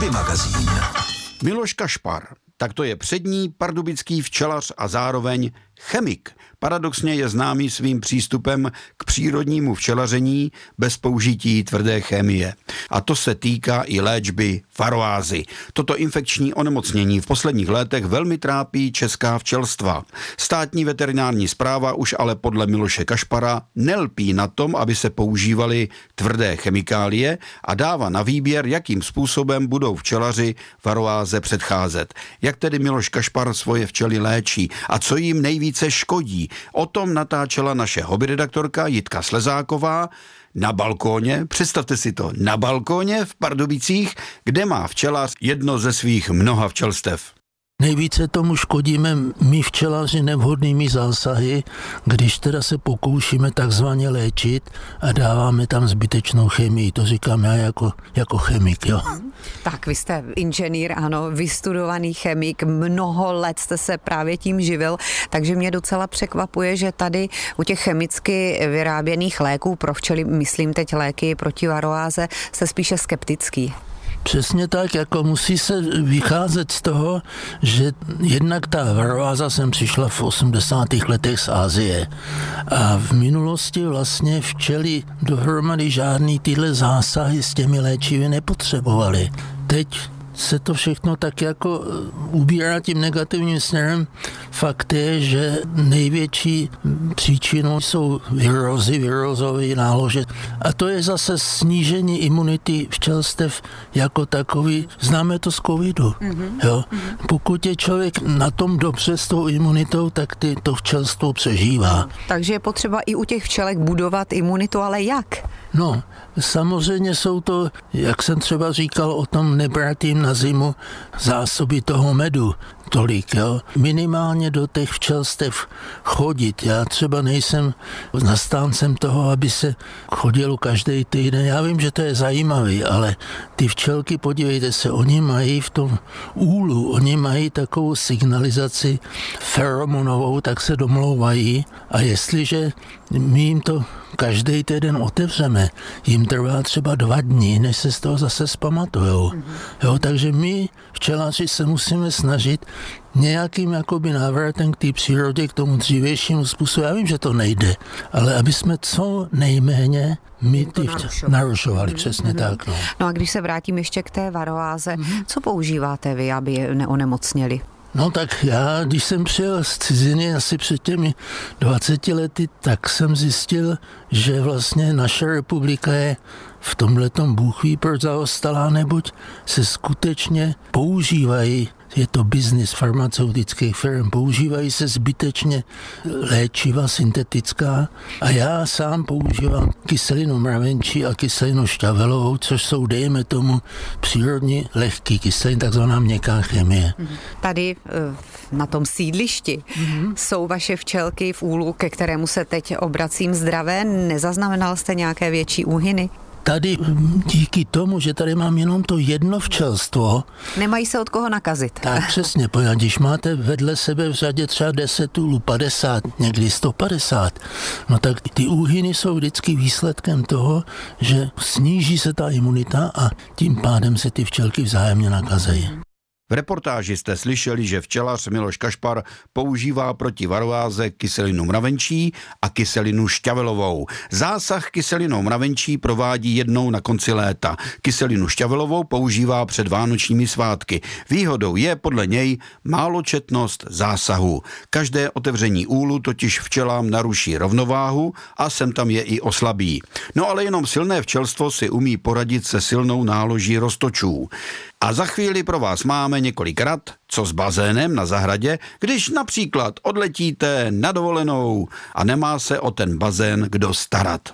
Hobby magazín. Miloš Kašpar, tak to je přední pardubický včelař a zároveň chemik. Paradoxně je známý svým přístupem k přírodnímu včelaření bez použití tvrdé chemie. A to se týká i léčby varoázy. Toto infekční onemocnění v posledních letech velmi trápí česká včelstva. Státní veterinární správa už ale podle Miloše Kašpara nelpí na tom, aby se používaly tvrdé chemikálie a dává na výběr, jakým způsobem budou včelaři varoáze předcházet. Jak tedy Miloš Kašpar svoje včely léčí a co jim nejvíce škodí? O tom natáčela naše hobby redaktorka Jitka Slezáková na balkóně, představte si to, na balkóně v Pardubicích, kde má včelař jedno ze svých mnoha včelstev. Nejvíce tomu škodíme my včelaři nevhodnými zásahy, když teda se pokoušíme takzvaně léčit a dáváme tam zbytečnou chemii. To říkám já jako chemik, jo. Tak vy jste inženýr, ano, vystudovaný chemik, mnoho let jste se právě tím živil, takže mě docela překvapuje, že tady u těch chemicky vyráběných léků pro včely, myslím teď léky proti varoáze, jste spíše skeptický. Přesně tak, jako musí se vycházet z toho, že jednak ta varoáza sem přišla v 80. letech z Asie a v minulosti vlastně včely dohromady žádný tyhle zásahy s těmi léčivy nepotřebovaly. Teď se to všechno tak jako ubírá tím negativním směrem. Fakt je, že největší příčinou jsou virozové nálože. A to je zase snížení imunity včelstev jako takový. Známe to z covidu. Jo? Pokud je člověk na tom dobře s tou imunitou, tak to včelstvo přežívá. Takže je potřeba i u těch včelek budovat imunitu, ale jak? No, samozřejmě jsou to, jak jsem třeba říkal o tom nebrat jim na zimu zásoby toho medu tolik, jo. Minimálně do těch včelstev chodit. Já třeba nejsem zastáncem toho, aby se chodilo každý týden. Já vím, že to je zajímavý, ale ty včelky, podívejte se, oni mají v tom úlu, oni mají takovou signalizaci feromonovou, tak se domlouvají a jestliže my jim to každý týden otevřeme, jim trvá třeba 2 dny, než se z toho zase zpamatujou. Jo, takže my včelaři se musíme snažit nějakým jakoby návratem k té přírodě, k tomu dřívějšímu způsobu. Já vím, že to nejde, ale aby jsme co nejméně my ty narušovali. Přesně tak. No a když se vrátím ještě k té varoáze, co používáte vy, aby je neonemocněli? No tak já, když jsem přijel z ciziny asi před těmi 20 lety, tak jsem zjistil, že vlastně naše republika je v tomhletom Bůh ví proč zaostalá, neboť se skutečně používají, je to biznis farmaceutických firm, používají se zbytečně léčiva syntetická a já sám používám kyselinu mravenčí a kyselinu šťavelovou, což jsou, dejme tomu, přírodní lehký kyselin, takzvaná měkká chemie. Tady na tom sídlišti jsou vaše včelky v úlu, ke kterému se teď obracím, zdravé. Nezaznamenal jste nějaké větší úhyny? Tady díky tomu, že tady mám jenom to jedno včelstvo. Nemají se od koho nakazit. Tak přesně, když máte vedle sebe v řadě třeba 10 úlů, 50, někdy 150, no tak ty úhyny jsou vždycky výsledkem toho, že sníží se ta imunita a tím pádem se ty včelky vzájemně nakazejí. V reportáži jste slyšeli, že včelař Miloš Kašpar používá proti varoáze kyselinu mravenčí a kyselinu šťavelovou. Zásah kyselinou mravenčí provádí jednou na konci léta. Kyselinu šťavelovou používá před vánočními svátky. Výhodou je podle něj máločetnost zásahu. Každé otevření úlu totiž včelám naruší rovnováhu a sem tam je i oslabí. No ale jenom silné včelstvo si umí poradit se silnou náloží roztočů. A za chvíli pro vás máme několik rad, co s bazénem na zahradě, když například odletíte na dovolenou a nemá se o ten bazén kdo starat.